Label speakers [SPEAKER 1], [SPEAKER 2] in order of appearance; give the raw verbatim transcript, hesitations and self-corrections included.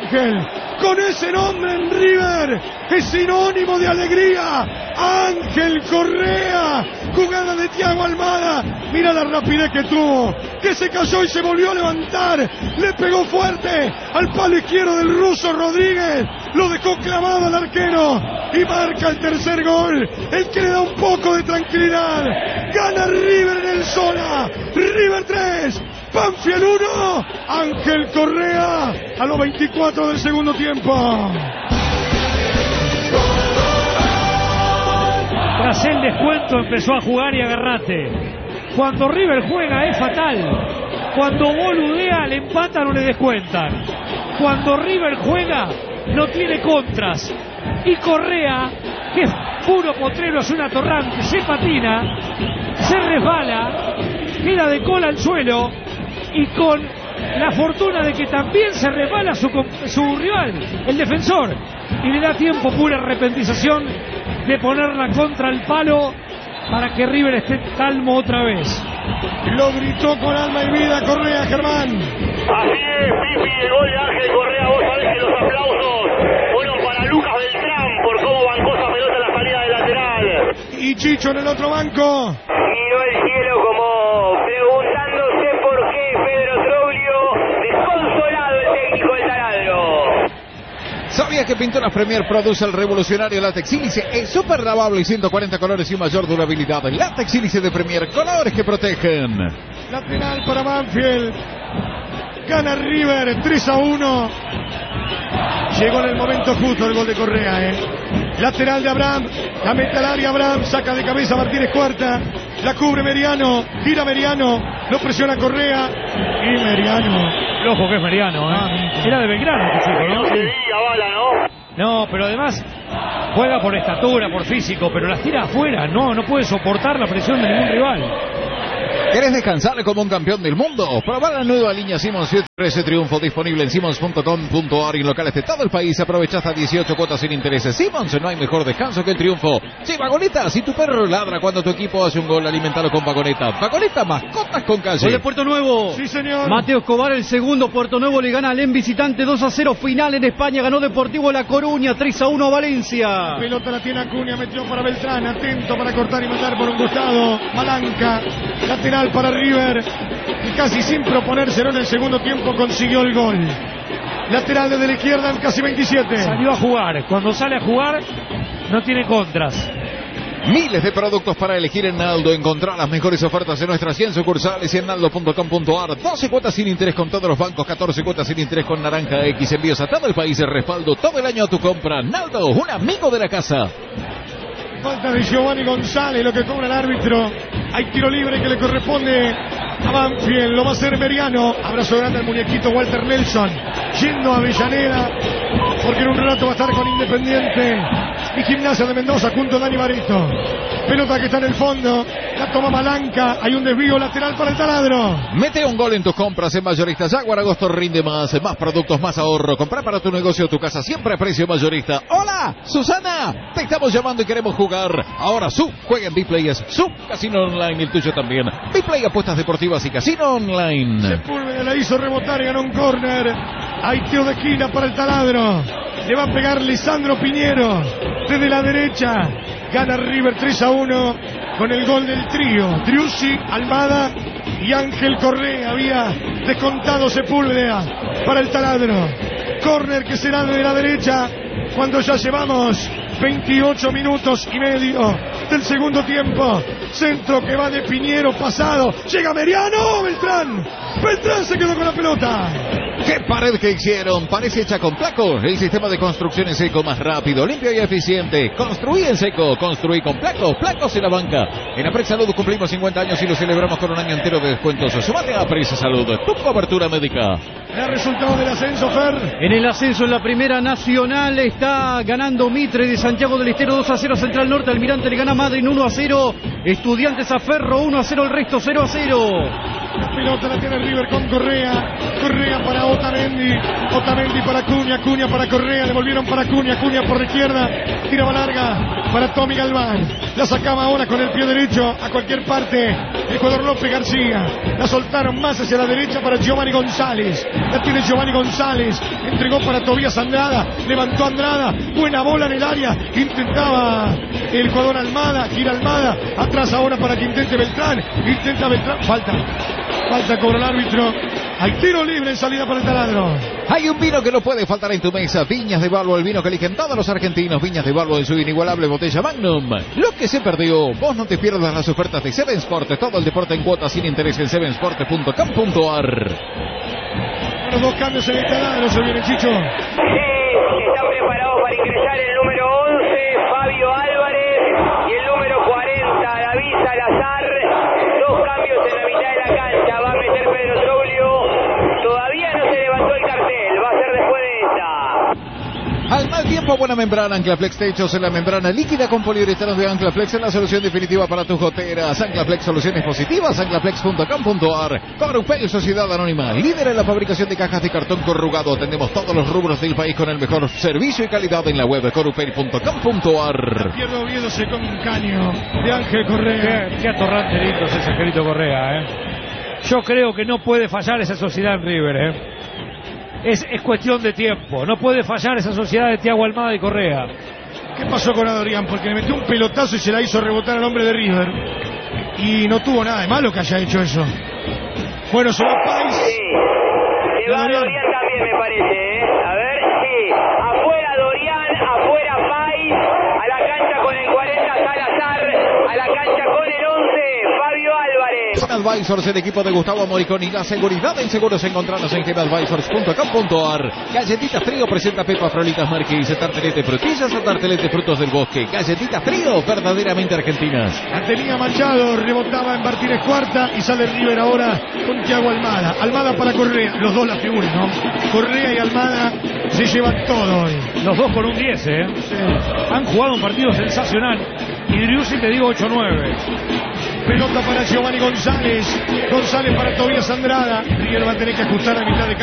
[SPEAKER 1] Ángel, con ese nombre en River, es sinónimo de alegría. Ángel Correa, jugada de Thiago Almada, mira la rapidez que tuvo, que se cayó y se volvió a levantar, le pegó fuerte al palo izquierdo del ruso Rodríguez, lo dejó clavado al arquero y marca el tercer gol, el que le da un poco de tranquilidad. Gana River en el Sola, River tres, Banfield uno, Ángel Correa a los veinticuatro del segundo tiempo.
[SPEAKER 2] Tras el descuento empezó a jugar y agarrate. Cuando River juega es fatal. Cuando boludea le empatan o le descuentan. Cuando River juega no tiene contras. Y Correa, que es puro potrero, es un atorrante, se patina, se resbala, queda de cola al suelo y con la fortuna de que también se resbala su, su rival, el defensor, y le da tiempo, pura arrepentización, de ponerla contra el palo para que River esté calmo otra vez.
[SPEAKER 1] Lo gritó con alma y vida Correa, Germán.
[SPEAKER 3] Así es, Pipi, el gol de Ángel Correa. Vos sabés que los aplausos fueron para Lucas Beltrán por cómo bancó esa pelota en la salida de lateral.
[SPEAKER 1] Y Chicho en el otro banco.
[SPEAKER 3] Miró el cielo como preguntándose por qué Pedro Troglio, desconsolado el técnico del taladro.
[SPEAKER 4] ¿Sabías que Pinturas Premier produce el revolucionario látex sílice? Es súper lavable y ciento cuarenta colores y mayor durabilidad. Látex sílice de Premier, colores que protegen.
[SPEAKER 1] Lateral para Banfield. Gana River tres a uno. Llegó en el momento justo el gol de Correa, ¿eh? Lateral de Abraham. La mete al área Abraham. Saca de cabeza Martínez Cuarta. La cubre Meriano. Gira Meriano. No presiona Correa. Y Meriano.
[SPEAKER 2] El ojo que es Meriano, ¿eh? Ah, era de Belgrano, este chico, ¿no?
[SPEAKER 3] No se diga bala, ¿no?
[SPEAKER 2] No, pero además juega por estatura, por físico, pero las tira afuera. No, no puede soportar la presión de ningún rival.
[SPEAKER 4] ¿Querés descansar como un campeón del mundo? Probar la nueva línea Simmons ese triunfo disponible en simmons punto com punto a r y en locales de todo el país. Aprovecha hasta dieciocho cuotas sin intereses. Simmons, no hay mejor descanso que el triunfo. Sí, Vagoneta, si tu perro ladra cuando tu equipo hace un gol, alimentalo con Vagoneta. Vagoneta, mascotas con calle.
[SPEAKER 5] Gol de Puerto Nuevo.
[SPEAKER 1] Sí, señor.
[SPEAKER 5] Mateo Escobar, el segundo. Puerto Nuevo le gana al en visitante dos a cero. Final en España. Ganó Deportivo La Coruña tres a uno a Valencia.
[SPEAKER 1] La pelota la tiene Acuña, metió para Beltrán. Atento para cortar y matar por un costado. Malanca, lateral para River. Y casi sin proponérselo en el segundo tiempo consiguió el gol. Lateral desde la izquierda en casi veintisiete.
[SPEAKER 2] Salió a jugar. Cuando sale a jugar no tiene contras.
[SPEAKER 4] Miles de productos para elegir en Naldo. Encontrar las mejores ofertas en nuestras cien sucursales y en naldo punto com punto a r. doce cuotas sin interés con todos los bancos, catorce cuotas sin interés con Naranja X. Envíos a todo el país de respaldo todo el año a tu compra. Naldo, un amigo de la casa.
[SPEAKER 1] Falta de Giovanni González, lo que cobra el árbitro. Hay tiro libre que le corresponde a Banfield. Lo va a hacer Meriano. Abrazo grande al muñequito Walter Nelson. Yendo a Avellaneda, porque en un rato va a estar con Independiente y Gimnasia de Mendoza junto a Dani Barito. Pelota que está en el fondo. La toma Malanca. Hay un desvío lateral para el taladro.
[SPEAKER 4] Mete un gol en tus compras en Mayorista. Jaguar Agosto rinde más. Más productos, más ahorro. Comprar para tu negocio o tu casa siempre a precio mayorista. ¡Hola! ¡Susana! Te estamos llamando y queremos jugar. Ahora Su juega en Biplay, es Su Casino Online, el tuyo también. Biplay, apuestas deportivas y casino online.
[SPEAKER 1] Sepúlveda la hizo rebotar y ganó un córner. Hay tiro de esquina para el taladro. Le va a pegar Lisandro Piñero desde la derecha. Gana River tres a uno con el gol del trío. Driussi, Almada y Ángel Correa. Había descontado Sepúlveda para el taladro. Córner que será desde la derecha cuando ya llevamos veintiocho minutos y medio del segundo tiempo. Centro que va de Piñero pasado. Llega Meriano. Beltrán. Beltrán se quedó con la pelota.
[SPEAKER 4] ¡Qué pared que hicieron! Parece hecha con Placo. El sistema de construcción en seco más rápido, limpio y eficiente. Construí en seco, construí con Placo. Placo se la banca. En Aprex Salud cumplimos cincuenta años y lo celebramos con un año entero de descuentos. Sumate a Aprex Salud, tu cobertura médica.
[SPEAKER 1] El resultado del ascenso, Fer.
[SPEAKER 5] En el ascenso en la Primera Nacional está ganando Mitre de Santiago del Estero dos a cero. Central Norte, Almirante le gana a Madryn uno a cero. Estudiantes a Ferro uno a cero. El resto cero a cero.
[SPEAKER 1] La pelota la tiene River con Correa. Correa para Otamendi. Otamendi para Cunha. Cunha para Correa. Le volvieron para Cunha. Cunha por la izquierda. Tiraba larga para Tommy Galván. La sacaba ahora con el pie derecho a cualquier parte. El jugador López García. La soltaron más hacia la derecha para Giovanni González. La tiene Giovanni González. Entregó para Tobías Andrada. Levantó Andrada. Buena bola en el área. Intentaba el jugador Almada. Gira Almada. Atrás ahora para que intente Beltrán. Intenta Beltrán. Falta. Falta cobra el árbitro. Hay tiro libre en salida para el taladro.
[SPEAKER 4] Hay un vino que no puede faltar en tu mesa. Viñas de Balbo, el vino que eligen todos los argentinos. Viñas de Balbo en su inigualable botella Magnum. Lo que se perdió. Vos no te pierdas las ofertas de Seven Sports. Todo el deporte en cuotas sin interés en seven sports punto com punto a r.
[SPEAKER 1] Los dos cambios en el taladro. Se viene Chicho.
[SPEAKER 3] Sí, están preparados para ingresar el número once, Fabio Álvarez, y el número cuarenta, David Salazar. Dos cambios en la mitad de la cancha. Va a meter Pedro Troglio. Todavía no se levantó el cartel. Va a ser después de esta.
[SPEAKER 4] Al mal tiempo, buena membrana. Anclaflex Techos en la membrana líquida con poliuretanos de Anclaflex en la solución definitiva para tus goteras. Anclaflex, soluciones positivas. Anclaflex punto com punto a r. Corupel, Sociedad Anónima, líder en la fabricación de cajas de cartón corrugado. Atendemos todos los rubros del país con el mejor servicio y calidad en la web corupel punto com punto a r.
[SPEAKER 1] Pierdo viéndose con un caño de Ángel Correa.
[SPEAKER 2] Qué, qué atorrante lindo es ese Angelito Correa, ¿eh? Yo creo que no puede fallar esa sociedad en River, ¿eh? Es, es cuestión de tiempo. No puede fallar esa sociedad de Thiago Almada y Correa.
[SPEAKER 1] ¿Qué pasó con Adorián? Porque le metió un pelotazo y se la hizo rebotar al hombre de River. Y no tuvo nada de malo que haya hecho eso. Bueno, se va Pais.
[SPEAKER 3] Sí, se va Dorian también, me parece, ¿eh? A ver, sí. Afuera Dorian, afuera Pais. A la cancha con el cuarenta Salazar. A la cancha con el once Fabio Álvarez.
[SPEAKER 4] Advisors, el equipo de Gustavo Moriconi. La seguridad en seguros encontrarnos en gem advisors punto com punto a r. Galletitas Trío presenta Pepa Frolitas Marquis. Tartelete frutillas o tartelete frutos del bosque. Galletitas Trío, verdaderamente argentinas.
[SPEAKER 1] La tenía Machado, rebotaba en Martínez Cuarta y sale River ahora con Thiago Almada. Almada para Correa, los dos la figuran, ¿no? Correa y Almada se llevan todo hoy.
[SPEAKER 2] Los dos con un diez, ¿eh?
[SPEAKER 1] Sí.
[SPEAKER 2] Han jugado un partido sensacional. Y Driussi te digo ocho nueve.
[SPEAKER 1] Pelota para Giovanni González. González para Tobías Andrada. River va a tener que ajustar a mitad de